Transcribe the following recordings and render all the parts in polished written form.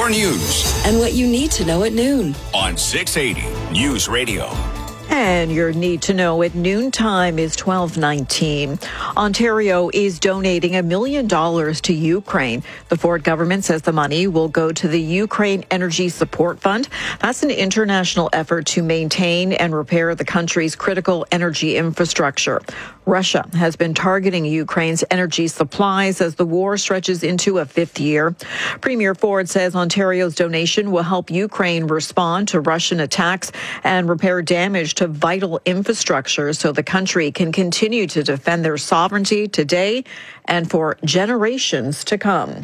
your news. And what you need to know at noon. On 680 News Radio. And your need to know at noontime is 12:19. Ontario is donating $1 million to Ukraine. The Ford government says the money will go to the Ukraine Energy Support Fund. That's an international effort to maintain and repair the country's critical energy infrastructure. Russia has been targeting Ukraine's energy supplies as the war stretches into a fifth year. Premier Ford says Ontario's donation will help Ukraine respond to Russian attacks and repair damage to vital infrastructure so the country can continue to defend their sovereignty today and for generations to come.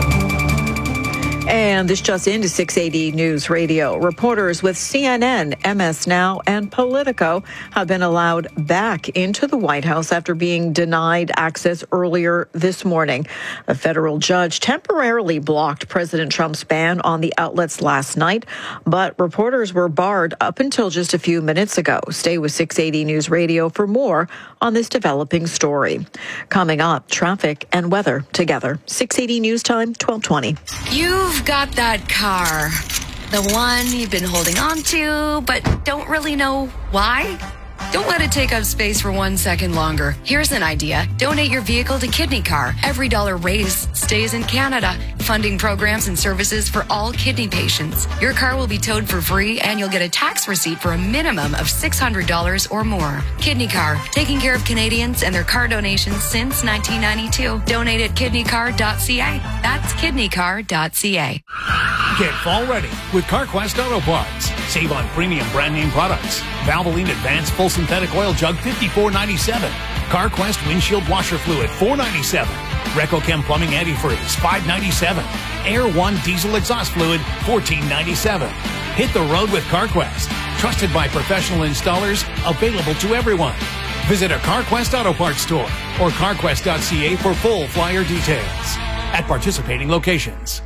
And this just into 680 News Radio. Reporters with CNN, MS Now, and Politico have been allowed back into the White House after being denied access earlier this morning. A federal judge temporarily blocked President Trump's ban on the outlets last night, but reporters were barred up until just a few minutes ago. Stay with 680 News Radio for more on this developing story. Coming up, traffic and weather together. 680 News Time, 12:20. You've got that car, the one you've been holding on to, but don't really know why. Don't let it take up space for 1 second longer. Here's an idea. Donate your vehicle to Kidney Car. Every dollar raised stays in Canada, funding programs and services for all kidney patients. Your car will be towed for free, and you'll get a tax receipt for a minimum of $600 or more. Kidney Car, taking care of Canadians and their car donations since 1992. Donate at kidneycar.ca. That's kidneycar.ca. Get fall ready with CarQuest Auto Parts. Save on premium brand name products. Valvoline Advanced Full Synthetic Oil Jug, $54.97. CarQuest Windshield Washer Fluid, $4.97. RecoChem Plumbing Antifreeze, $5.97. Air One Diesel Exhaust Fluid, $14.97. Hit the road with CarQuest. Trusted by professional installers, available to everyone. Visit a CarQuest Auto Parts store or carquest.ca for full flyer details. At participating locations.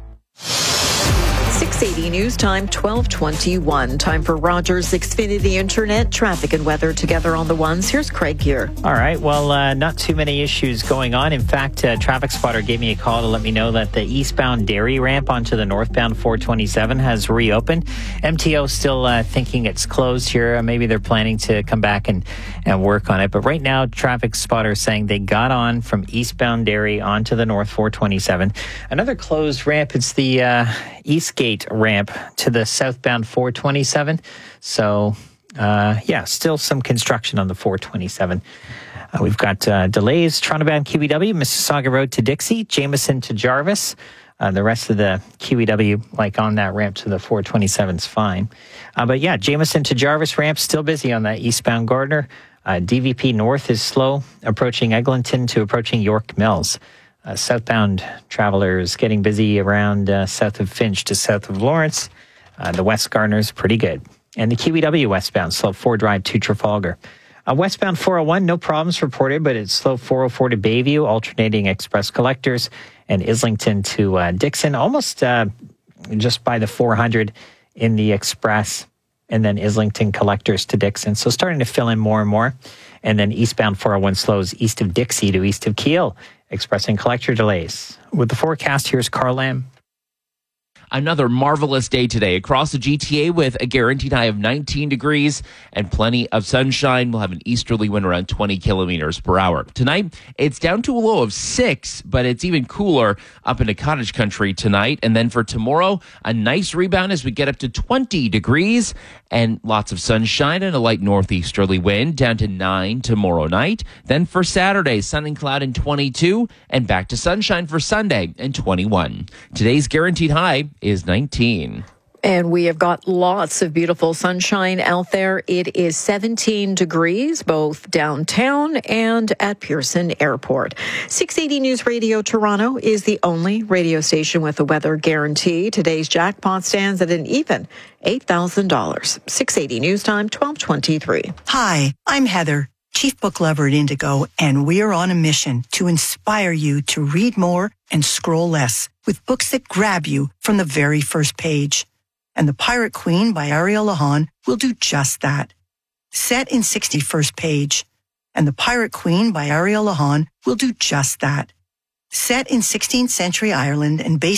680 News Time, 12:21. Time for Rogers Xfinity Internet, traffic and weather together on the ones. Here's Craig here. All right. Well, not too many issues going on. In fact, Traffic Spotter gave me a call to let me know that the eastbound Dairy ramp onto the northbound 427 has reopened. MTO still thinking it's closed here. Maybe they're planning to come back and work on it. But right now, Traffic Spotter is saying they got on from eastbound Dairy onto the north 427. Another closed ramp, it's the Eastgate ramp to the southbound 427. So, still some construction on the 427. We've got delays, Toronto-bound QEW, Mississauga Road to Dixie, Jameson to Jarvis. The rest of the QEW, like on that ramp to the 427 is fine. Jameson to Jarvis ramp, still busy on that eastbound Gardner. DVP North is slow, approaching Eglinton to approaching York Mills. Southbound travelers getting busy around south of Finch to south of Lawrence. The West Gardner's pretty good. And the QEW westbound, slow 4 Drive to Trafalgar. Westbound 401, no problems reported, but it's slow 404 to Bayview, alternating express collectors, and Islington to Dixon, almost just by the 400 in the express, and then Islington collectors to Dixon. So starting to fill in more and more. And then eastbound 401 slows east of Dixie to east of Kiel, expressing collector delays. With the forecast, here's Carl Lamb. Another marvelous day today across the GTA with a guaranteed high of 19 degrees and plenty of sunshine. We'll have an easterly wind around 20 kilometers per hour. Tonight, it's down to a low of 6, but it's even cooler up into cottage country tonight. And then for tomorrow, a nice rebound as we get up to 20 degrees and lots of sunshine and a light northeasterly wind down to 9 tomorrow night. Then for Saturday, sun and cloud in 22 and back to sunshine for Sunday in 21. Today's guaranteed high is 19. And we have got lots of beautiful sunshine out there. It is 17 degrees, both downtown and at Pearson Airport. 680 News Radio Toronto is the only radio station with a weather guarantee. Today's jackpot stands at an even $8,000. 680 News Time, 12:23. Hi, I'm Heather, Chief Book Lover at Indigo, and we're on a mission to inspire you to read more and scroll less with books that grab you from the very first page. And The Pirate Queen by Ariel Lahan will do just that. Set in 61st page. And The Pirate Queen by Ariel Lahan will do just that. Set in 16th century Ireland and based